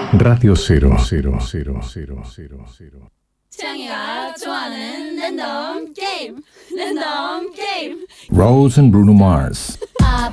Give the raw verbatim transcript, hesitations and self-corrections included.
Radio Cero. Cero, cero, cero, cero, cero. 취향이가 좋아하는 랜덤 게임 랜덤 게임 Rose and Bruno Mars.